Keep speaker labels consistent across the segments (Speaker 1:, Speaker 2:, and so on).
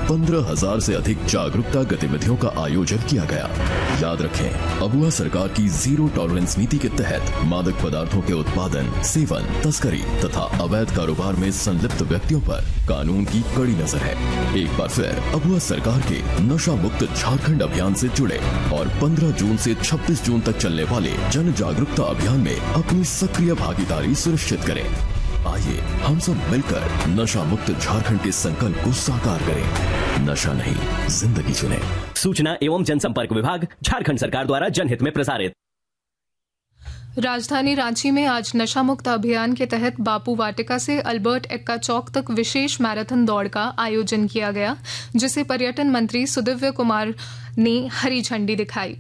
Speaker 1: 15,000 से अधिक जागरूकता गतिविधियों का आयोजन किया गया। याद रखें, अबुआ सरकार की जीरो टॉलरेंस नीति के तहत मादक पदार्थों के उत्पादन, सेवन, तस्करी तथा अवैध कारोबार में संलिप्त व्यक्तियों पर कानून की कड़ी नजर है। एक बार फिर अबुआ सरकार के नशा मुक्त झारखंड अभियान से जुड़े और 15 जून से 26 जून तक चलने वाले जन जागरूकता अभियान में अपनी सक्रिय भागीदारी सुनिश्चित करें। आइए हम सब मिलकर नशा मुक्त झारखंड के संकल्प को साकार करें। नशा नहीं, जिंदगी चुनें।
Speaker 2: सूचना एवं जनसंपर्क विभाग, झारखंड सरकार द्वारा जनहित में प्रसारित।
Speaker 3: राजधानी रांची में आज नशा मुक्त अभियान के तहत बापू वाटिका से अल्बर्ट एक्का चौक तक विशेष मैराथन दौड़ का आयोजन किया गया, जिसे पर्यटन मंत्री सुदिव्य कुमार ने हरी झंडी दिखाई।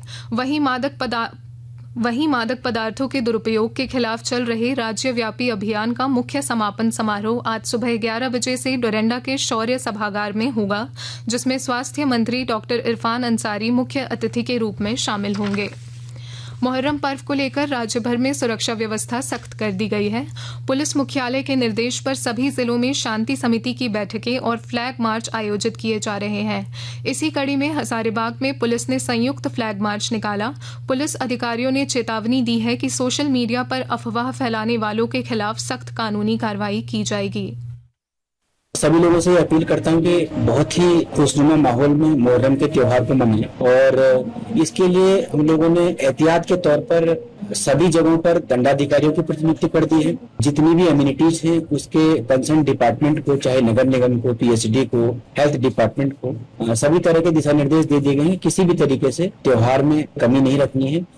Speaker 3: वहीं मादक पदार्थों के दुरुपयोग के खिलाफ चल रहे राज्यव्यापी अभियान का मुख्य समापन समारोह आज सुबह 11 बजे से डोरंडा के शौर्य सभागार में होगा, जिसमें स्वास्थ्य मंत्री डॉक्टर इरफान अंसारी मुख्य अतिथि के रूप में शामिल होंगे। मुहर्रम पर्व को लेकर राज्य भर में सुरक्षा व्यवस्था सख्त कर दी गई है। पुलिस मुख्यालय के निर्देश पर सभी जिलों में शांति समिति की बैठकें और फ्लैग मार्च आयोजित किए जा रहे हैं। इसी कड़ी में हजारीबाग में पुलिस ने संयुक्त फ्लैग मार्च निकाला। पुलिस अधिकारियों ने चेतावनी दी है कि सोशल मीडिया पर अफवाह फैलाने वालों के खिलाफ सख्त कानूनी कार्रवाई की जाएगी।
Speaker 4: सभी लोगों से अपील करता हूं कि बहुत ही खुशनुमा माहौल में मुहर्रम के त्योहार को मनाएं और इसके लिए हम लोगों ने एहतियात के तौर पर सभी जगहों पर दंडाधिकारियों की प्रतिनियुक्ति कर दी है। जितनी भी एम्यूनिटीज हैं उसके कंसर्न डिपार्टमेंट को, चाहे नगर निगम को, पीएचडी को, हेल्थ डिपार्टमेंट को, सभी तरह के दिशा निर्देश दे दिए गए हैं। किसी भी तरीके से त्योहार में कमी नहीं रखनी है।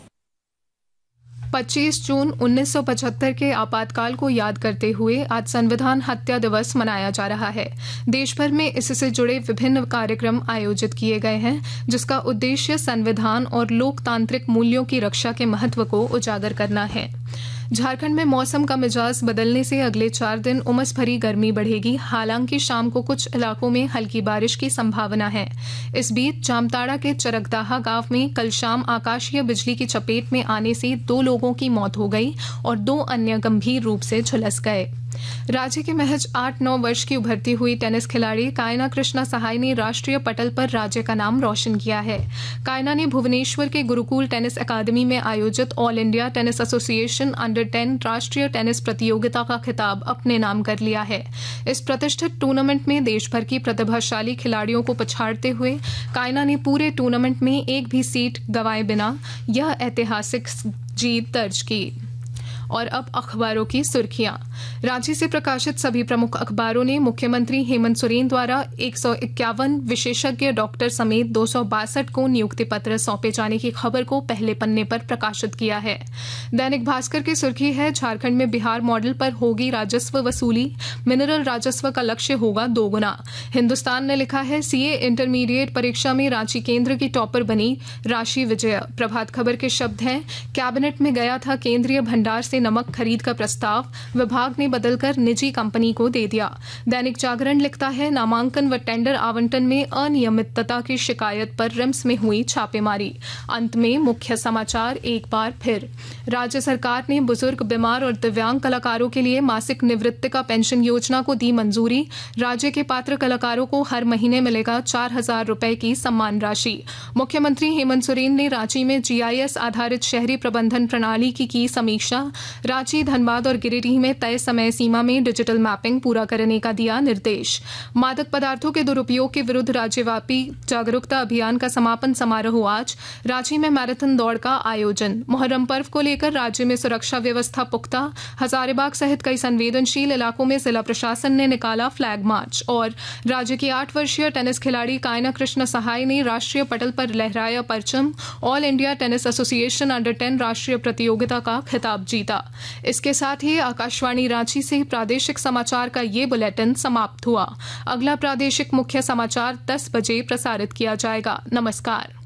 Speaker 3: 25 जून 1975 के आपातकाल को याद करते हुए आज संविधान हत्या दिवस मनाया जा रहा है। देश भर में इससे जुड़े विभिन्न कार्यक्रम आयोजित किए गए हैं, जिसका उद्देश्य संविधान और लोकतांत्रिक मूल्यों की रक्षा के महत्व को उजागर करना है। झारखंड में मौसम का मिजाज बदलने से अगले 4 दिन उमस भरी गर्मी बढ़ेगी। हालांकि शाम को कुछ इलाकों में हल्की बारिश की संभावना है। इस बीच जामताड़ा के चरकदाहा गांव में कल शाम आकाशीय बिजली की चपेट में आने से 2 लोगों की मौत हो गई और 2 अन्य गंभीर रूप से झुलस गए। राज्य के महज 8-9 वर्ष की उभरती हुई टेनिस खिलाड़ी कायना कृष्णा सहाय ने राष्ट्रीय पटल पर राज्य का नाम रोशन किया है। कायना ने भुवनेश्वर के गुरुकुल टेनिस अकादमी में आयोजित all India tennis association under 10 राष्ट्रीय टेनिस प्रतियोगिता का खिताब अपने नाम कर लिया है। इस प्रतिष्ठित टूर्नामेंट में देश भर की प्रतिभाशाली खिलाड़ियों को पछाड़ते हुए कायना ने पूरे टूर्नामेंट में एक भी सीट गंवाए बिना यह ऐतिहासिक जीत दर्ज की। और अब अखबारों की सुर्खियां। रांची से प्रकाशित सभी प्रमुख अखबारों ने मुख्यमंत्री हेमंत सोरेन द्वारा 151 विशेषज्ञ डॉक्टर समेत 262 को नियुक्ति पत्र सौंपे जाने की खबर को पहले पन्ने पर प्रकाशित किया है। दैनिक भास्कर की सुर्खी है, झारखंड में बिहार मॉडल पर होगी राजस्व वसूली, मिनरल राजस्व का लक्ष्य होगा 2 गुना। हिन्दुस्तान ने लिखा है, सीए इंटरमीडिएट परीक्षा में रांची केंद्र की टॉपर बनी राशि विजय। प्रभात खबर के शब्द हैं, कैबिनेट में गया था केंद्रीय भंडार से नमक खरीद का प्रस्ताव, विभाग ने बदलकर निजी कंपनी को दे दिया। दैनिक जागरण लिखता है, नामांकन व टेंडर आवंटन में अनियमितता की शिकायत पर रिम्स में हुई छापेमारी। अंत में मुख्य समाचार एक बार फिर, राज्य सरकार ने बुजुर्ग, बीमार और दिव्यांग कलाकारों के लिए मासिक निवृत्तिका पेंशन योजना को दी मंजूरी। राज्य के पात्र कलाकारों को हर महीने मिलेगा 4,000 रुपए की सम्मान राशि। मुख्यमंत्री हेमंत सोरेन ने रांची में जीआईएस आधारित शहरी प्रबंधन प्रणाली की समीक्षा। रांची, धनबाद और गिरिडीह में तय समय सीमा में डिजिटल मैपिंग पूरा करने का दिया निर्देश। मादक पदार्थों के दुरुपयोग के विरुद्ध राज्यव्यापी जागरूकता अभियान का समापन समारोह आज। रांची में मैराथन दौड़ का आयोजन। मुहर्रम पर्व को लेकर राज्य में सुरक्षा व्यवस्था पुख्ता। हजारीबाग सहित कई संवेदनशील इलाकों में जिला प्रशासन ने निकाला फ्लैग मार्च। और राज्य की 8 वर्षीय टेनिस खिलाड़ी कायना कृष्णा सहाय ने राष्ट्रीय पटल पर लहराया परचम। All India tennis association under 10 राष्ट्रीय प्रतियोगिता का खिताब जीता। इसके साथ ही आकाशवाणी रांची से प्रादेशिक समाचार का ये बुलेटिन समाप्त हुआ। अगला प्रादेशिक मुख्य समाचार 10 बजे प्रसारित किया जाएगा। नमस्कार।